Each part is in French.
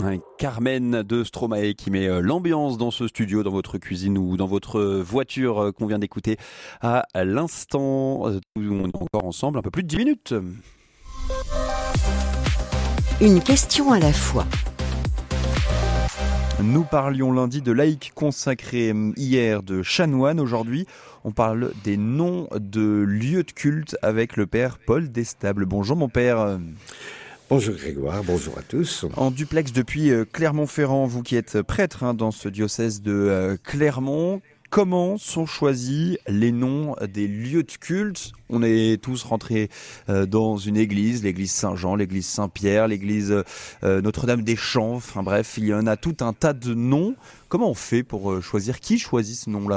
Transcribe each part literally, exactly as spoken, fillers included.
Carmen de Stromae qui met l'ambiance dans ce studio, dans votre cuisine ou dans votre voiture qu'on vient d'écouter à l'instant. On est encore ensemble un peu plus de dix minutes. Une question à la fois. Nous parlions lundi de laïcs consacrés, hier de chanoines. Aujourd'hui, on parle des noms de lieux de culte avec le père Paul Destable. Bonjour mon père. Bonjour Grégoire, bonjour à tous. En duplex depuis Clermont-Ferrand, vous qui êtes prêtre hein, dans ce diocèse de Clermont, comment sont choisis les noms des lieux de culte ? On est tous rentrés euh, dans une église, l'église Saint-Jean, l'église Saint-Pierre, l'église euh, Notre-Dame-des-Champs, enfin bref, il y en a tout un tas de noms. Comment on fait pour euh, choisir ? Qui choisit ce nom-là ?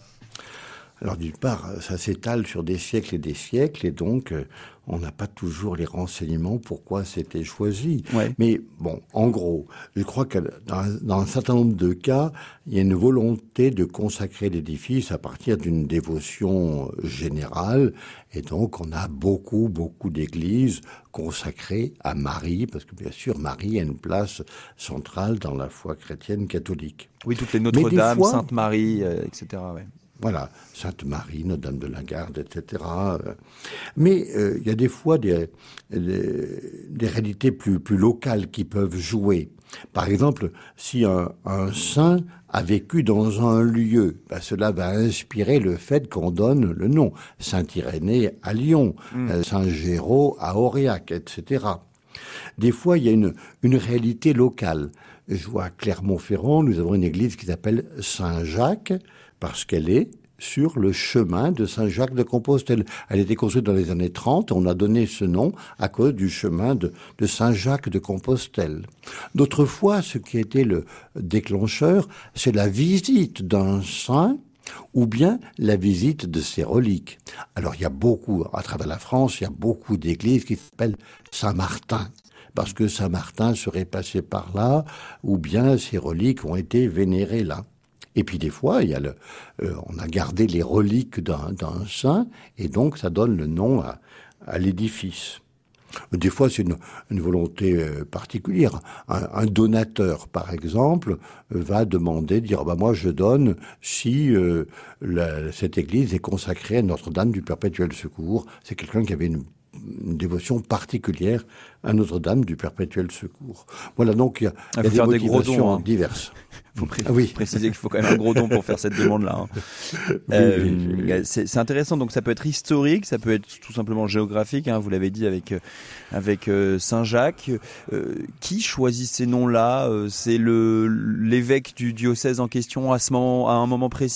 Alors d'une part, ça s'étale sur des siècles et des siècles, et donc euh, on n'a pas toujours les renseignements pourquoi c'était choisi. Ouais. Mais bon, en gros, je crois que dans, dans un certain nombre de cas, il y a une volonté de consacrer l'édifice à partir d'une dévotion générale, et donc on a beaucoup, beaucoup d'églises consacrées à Marie, parce que bien sûr, Marie a une place centrale dans la foi chrétienne catholique. Oui, toutes les Notre-Dame, fois, Sainte-Marie, euh, et cetera. Ouais. Voilà, Sainte-Marie, Notre-Dame de la Garde, et cetera. Mais euh, il y a des fois des, des, des réalités plus, plus locales qui peuvent jouer. Par exemple, si un, un saint a vécu dans un lieu, ben cela va inspirer le fait qu'on donne le nom. Saint-Irénée à Lyon, mmh. euh, Saint-Géraud à Aurillac, et cetera. Des fois, il y a une, une réalité locale. Je vois à Clermont-Ferrand, nous avons une église qui s'appelle Saint-Jacques, parce qu'elle est sur le chemin de Saint-Jacques de Compostelle. Elle a été construite dans les années trente, on a donné ce nom à cause du chemin de, de Saint-Jacques de Compostelle. D'autres fois, ce qui a été le déclencheur, c'est la visite d'un saint ou bien la visite de ses reliques. Alors il y a beaucoup, à travers la France, il y a beaucoup d'églises qui s'appellent Saint-Martin, parce que Saint-Martin serait passé par là, ou bien ses reliques ont été vénérées là. Et puis des fois, il y a le, euh, on a gardé les reliques d'un, d'un saint, et donc ça donne le nom à, à l'édifice. Des fois, c'est une, une volonté euh, particulière. Un, un donateur, par exemple, euh, va demander, dire bah moi je donne si euh, la, cette église est consacrée à Notre-Dame du Perpétuel Secours. C'est quelqu'un qui avait une une dévotion particulière à Notre-Dame du Perpétuel Secours. Voilà, donc il y a, ah, il y a des faire motivations des gros dons, hein. diverses. Il faut pré- ah, oui. préciser qu'il faut quand même un gros don pour faire cette demande-là. Hein. Oui, euh, oui, oui, oui. C'est, c'est intéressant, donc ça peut être historique, ça peut être tout simplement géographique, hein, vous l'avez dit avec, avec euh, Saint-Jacques. Euh, qui choisit ces noms-là ? euh, C'est le, l'évêque du diocèse en question à, ce moment, à un moment précis ?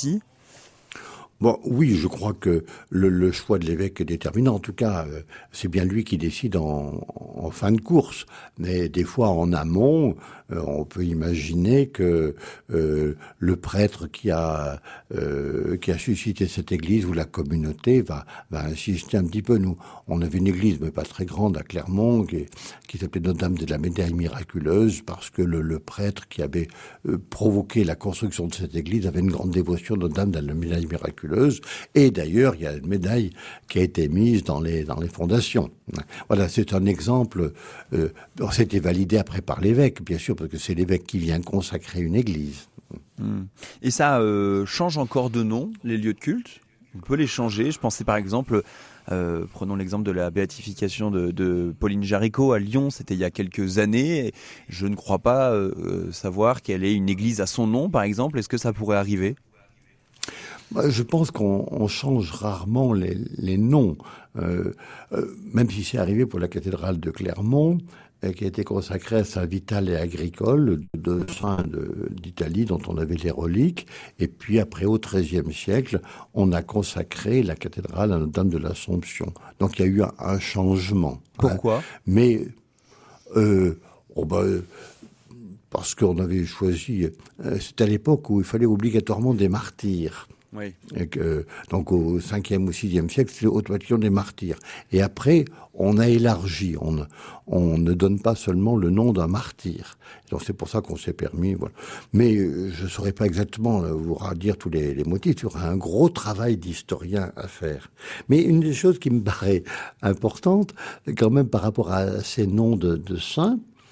Bon, oui, je crois que le, le choix de l'évêque est déterminant. En tout cas, euh, c'est bien lui qui décide en, en fin de course. Mais des fois, en amont, euh, on peut imaginer que euh, le prêtre qui a euh, qui a suscité cette église ou la communauté va va insister un petit peu. Nous, on avait une église, mais pas très grande, à Clermont, qui, qui s'appelait Notre-Dame de la Médaille Miraculeuse, parce que le, le prêtre qui avait euh, provoqué la construction de cette église avait une grande dévotion de Notre-Dame de la Médaille Miraculeuse. Et d'ailleurs, il y a une médaille qui a été mise dans les, dans les fondations. Voilà, c'est un exemple. Euh, c'était validé après par l'évêque, bien sûr, parce que c'est l'évêque qui vient consacrer une église. Mmh. Et ça euh, change encore de nom, les lieux de culte ? On peut les changer. Je pensais par exemple, euh, prenons l'exemple de la béatification de, de Pauline Jaricot à Lyon, c'était il y a quelques années. Je ne crois pas euh, savoir qu'elle ait une église à son nom, par exemple. Est-ce que ça pourrait arriver ? Je pense qu'on on change rarement les, les noms, euh, euh, même si c'est arrivé pour la cathédrale de Clermont, euh, qui a été consacrée à Saint Vital et Agricole, deux saints de, d'Italie dont on avait les reliques. Et puis après, au treizième siècle, on a consacré la cathédrale à Notre-Dame de l'Assomption. Donc il y a eu un, un changement. Pourquoi ? Hein. Mais euh, oh ben, parce qu'on avait choisi, euh, c'était à l'époque où il fallait obligatoirement des martyrs. Oui. Et que, donc au cinquième ou sixième siècle, c'est le baptême des martyrs. Et après, on a élargi. On, on ne donne pas seulement le nom d'un martyr. Donc c'est pour ça qu'on s'est permis. Voilà. Mais je ne saurais pas exactement vous dire tous les, les motifs. Il y aura un gros travail d'historien à faire. Mais une des choses qui me paraît importante, quand même par rapport à ces noms de, de saints,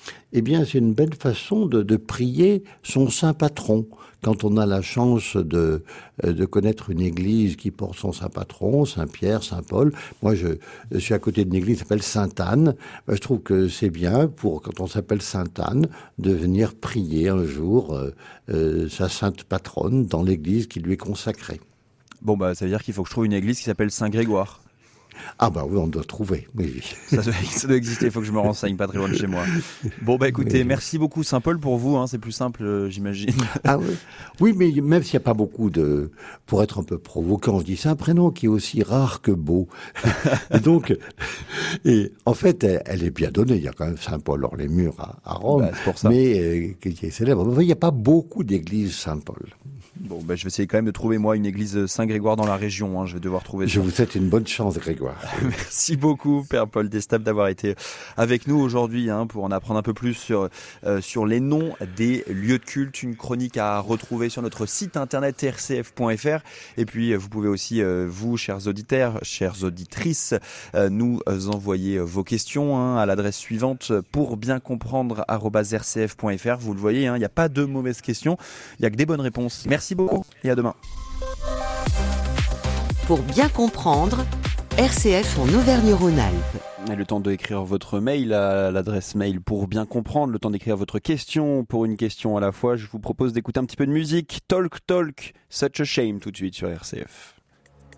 eh bien, c'est une belle façon de, de prier son saint patron. Quand on a la chance de, de connaître une église qui porte son saint patron, Saint Pierre, Saint Paul. Moi, je, je suis à côté d'une église qui s'appelle Sainte-Anne. Je trouve que c'est bien, pour quand on s'appelle Sainte-Anne, de venir prier un jour euh, euh, sa sainte patronne dans l'église qui lui est consacrée. Bon, bah, ça veut dire qu'il faut que je trouve une église qui s'appelle Saint-Grégoire. Ah bah oui, on doit trouver, oui, oui. Ça doit, ça doit exister, il faut que je me renseigne pas très loin de chez moi. Bon bah écoutez, oui. Merci beaucoup Saint-Paul pour vous, hein, c'est plus simple euh, j'imagine. Ah oui. Oui, mais même s'il n'y a pas beaucoup de... Pour être un peu provoquant, je dis c'est un prénom qui est aussi rare que beau. Et donc, et en fait, elle, elle est bien donnée, il y a quand même Saint-Paul hors les murs à, à Rome, bah, c'est pour ça. Mais euh, qui est célèbre. Il n'y a pas beaucoup d'églises Saint-Paul. Bon, ben, je vais essayer quand même de trouver, moi, une église Saint-Grégoire dans la région. Hein. Je vais devoir trouver ça. Je vous souhaite une bonne chance, Grégoire. Merci beaucoup, Père Paul Destapes, d'avoir été avec nous aujourd'hui hein, pour en apprendre un peu plus sur, euh, sur les noms des lieux de culte. Une chronique à retrouver sur notre site internet r c f point f r. Et puis, vous pouvez aussi, euh, vous, chers auditeurs, chères auditrices, euh, nous envoyer vos questions hein, à l'adresse suivante pour bien comprendre arobase r c f point f r. Vous le voyez, il hein, n'y a pas de mauvaises questions, il n'y a que des bonnes réponses. Merci beaucoup et à demain. Pour bien comprendre, R C F en Auvergne-Rhône-Alpes. Le temps d'écrire votre mail à l'adresse mail pour bien comprendre, le temps d'écrire votre question pour une question à la fois. Je vous propose d'écouter un petit peu de musique. Talk Talk, Such a Shame tout de suite sur R C F.